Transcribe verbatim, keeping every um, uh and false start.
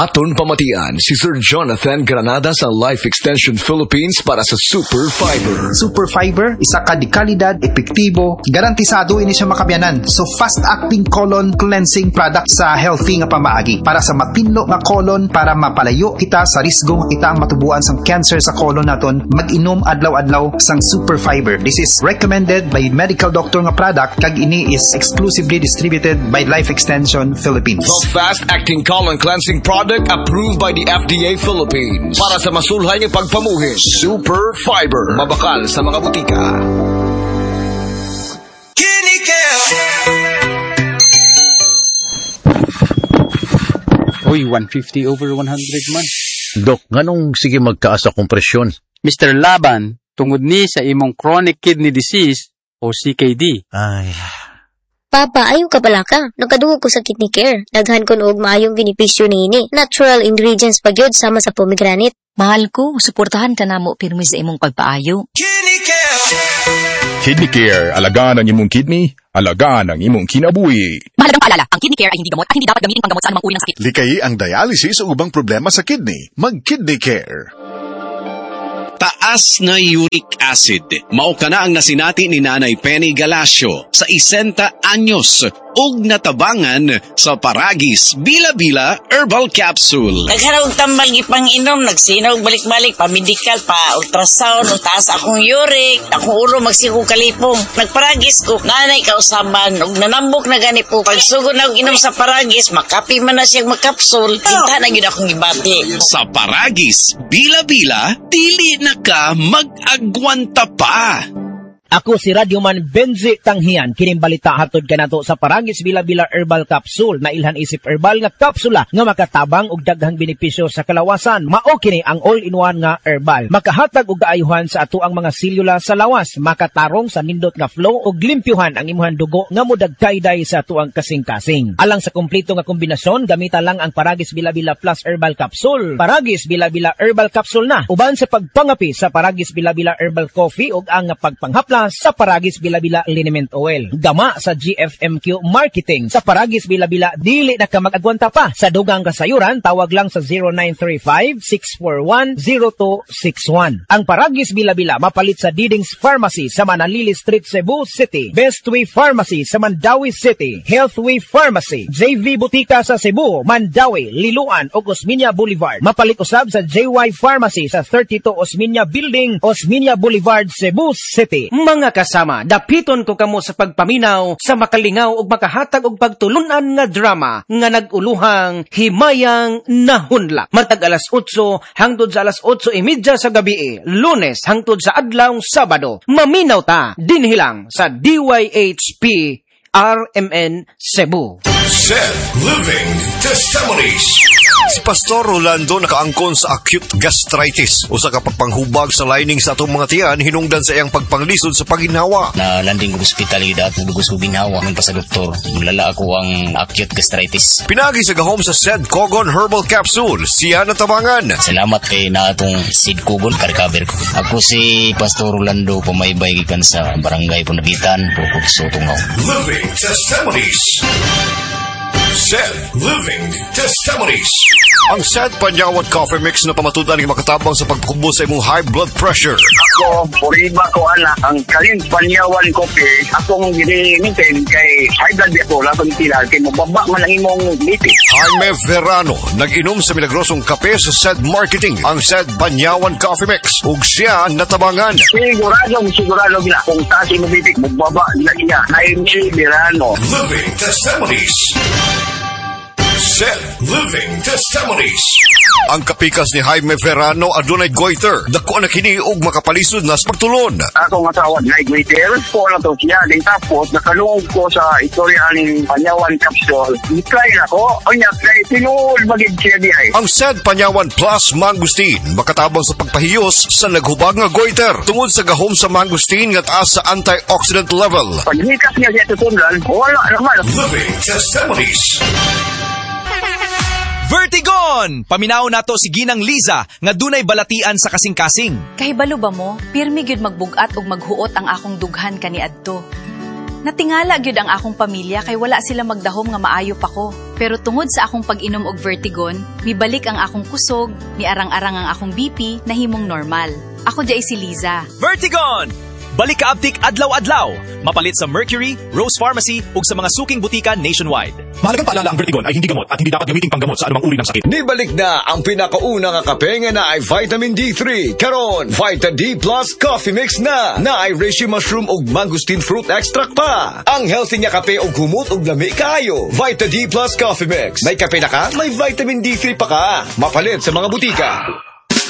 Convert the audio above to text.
Aton pamatian si Sir Jonathan Granada sa Life Extension Philippines para sa Super Fiber. Super Fiber, isa ka di kalidad, epektibo, garantisado ini siya makabiyanan. So fast-acting colon cleansing product sa healthy nga pamaagi para sa mapinlo nga colon para mapalayo kita sa risgo kita matubuan sang cancer sa colon naton. Mag-inom adlaw-adlaw sang Super Fiber. This is recommended by medical doctor nga product kag ini is exclusively distributed by Life Extension Philippines. The fast-acting colon cleansing product approved by the F D A Philippines para sa masulhay ng pagpamuhin. Super Fiber. Mabakal sa mga butika. Uy, one fifty over one hundred man. Dok, nganong sige magkaas akong presyon? Mister Laban, tungod ni sa imong chronic kidney disease o C K D. Ay... Papa, ayaw ka pala ka. Nagkadungog ko sa kidney care. Daghan ko noog maayong benepisyo niini. Natural ingredients pa gyud sama sa pomegranate. Mahal ko, suportahan ka namo pirmi sa imong pagpaayo. Kidney Care! Kidney Care, alagaan ang imong kidney, alagaan ang imong kinabuhi. Mahalagang paalala, ang kidney care ay hindi gamot at hindi dapat gamitin panggamot sa anumang uri ng sakit. Likay ang dialysis o ubang problema sa kidney. Mag-Kidney Care. Taas na uric acid. Mao kana ang nasinati ni Nanay Penny Galasio sa isenta anyos ug natabangan sa Paragis Bila-Bila Herbal Capsule. Nagharag tambal gipang inom, nagsinaw balik-balik pa medical pa ultrasound, taas akong uric, akong ulo magsiko kalipong. Nagparagis ko, nanay kausaban ug nanambok na gani po. Pagsugod na og inom sa Paragis, makapi man na siyang makapsul, kinta na gyud akong gibati. Sa Paragis Bila-Bila, dili na ka mag-agwanta pa. Ako si Radyoman Benzi Tanghian, kinimbalita hatod kanato sa Paragis Bila-Bila Herbal Capsule na ilhan isip herbal nga kapsula nga makatabang og daghang benepisyo sa kalawasan. Mao kini ang all-in-one nga herbal. Makahatag og kaayuhan sa ato ang mga selula sa lawas, makatarong sa nindot nga flow og limpyuhan ang imuhang dugo nga modagkayday sa ato ang kasing-kasing. Alang sa kompleto nga kombinasyon, gamita lang ang Paragis Bila-Bila Plus Herbal Capsule. Paragis Bila-Bila Herbal Capsule na uban sa pagpangapi sa Paragis Bila-Bila Herbal Coffee ug ang pagpanghapla sa Paragis Bila-Bila Liniment Oil. Gama sa G F M Q Marketing. Sa Paragis Bila-Bila, dili na ka mag-agwanta pa. Sa dugang kasayuran, tawag lang sa zero nine three five, six four one, zero two six one. Ang Paragis Bila-Bila mapalit sa Diding's Pharmacy sa Manalili Street, Cebu City. Bestway Pharmacy sa Mandawi City. Healthway Pharmacy. J V Butika sa Cebu, Mandawi, Liloan o Osmeña Boulevard. Mapalit usab sa J Y Pharmacy sa thirty-two Osmeña Building, Osmeña Boulevard, Cebu City. Mga kasama, dapiton ko kamo sa pagpaminaw, sa makalingaw ug makahatag og pagtulunan nga drama nga naguluhang Himayang Nahunlak. Matag alas otso hangtod sa alas otso e media sa gabi, Lunes hangtod sa adlawng Sabado. Maminaw ta dinhi lang sa D Y H P R M N Cebu. Set Living Testimonies. Si Pastor Rolando nakaangkon sa acute gastritis. Usa ka pagpanghubag sa lining sa atong mga tiyan hinungdan sa iyang pagpanglisod sa paginawa. Na landing ko ospitalidad, dugos ko ginawa ng pa sa doktor. Mulala ako ang acute gastritis. Pinagi sa gahom sa Sed Cogon Herbal Capsule. Siya natabangan. Salamat kay na atong Sed Cogon ka-recover ko. Ako si Pastor Rolando, pumaybay gikan sa Barangay Punagitan, Bukod Sotungaw. Living Testimonies. Set Living Testimonies. Ang Set Panyawan Coffee Mix na pamatudan ng makatabang sa pagkubo sa imong high blood pressure. Ako, puriba ko ana, ang Kalin Panyawan Coffee, akong ginimitin kay high blood ako, lakong tila, kay mababa man ang imong lipid. Jaime Verano, nag-inom sa milagrosong kape sa Set Marketing, ang Set Panyawan Coffee Mix, ug siya natabangan. Sigurado, sigurado gina, kung tasi mo bibig, mababa gina niya, Jaime Verano. Living Testimonies. Set Living Testimonies. Ang kapikas ni Jaime Verano adunay goiter. Dako na kini og makapalisod na sa pagtulon. Ako nga tawag na goiter, ko na to siya. Then tapos, nakalungog ko sa istorya ng Panyawan Capsule. I-try na ko. O niya, kaya tinuol magig siya di ay. Ang Sed Panyawan Plus Mangustin, makatabang sa pagpahiyos sa naghubag nga goiter. Tungod sa gahom sa mangustin nga taas sa antioxidant level. Pag hikas niya siya tutundan, wala naman. Living Testimonies. Vertigon! Paminaw nato si Ginang Liza nga dunay balatian sa kasing-kasing. Kahibalo ba mo? Pirmi gyud magbugat og maghuot ang akong dughan kaniadto. Natingala gyud ang akong pamilya kay wala sila magdahom nga maayo pa ko. Pero tungod sa akong pag-inom og Vertigon, mibalik ang akong kusog, miarang-arang ang akong B P na himong normal. Ako jay si Liza. Vertigon! Balik ka abtik adlaw-adlaw. Mapalit sa Mercury, Rose Pharmacy ug sa mga suking butika nationwide. Mahalagang paalala, ang Vertigon ay hindi gamot at hindi dapat gamitin panggamot sa anumang uri ng sakit. Nibalik na ang pinakauna nga kape nga na ay vitamin D three. Karon, Vita D Plus Coffee Mix na. Na ay reishi mushroom ug mangosteen fruit extract pa. Ang healthy nga kape ug humot ug lami kaayo. Vita D Plus Coffee Mix. May kape na ka, may vitamin D three pa ka. Mapalit sa mga butika.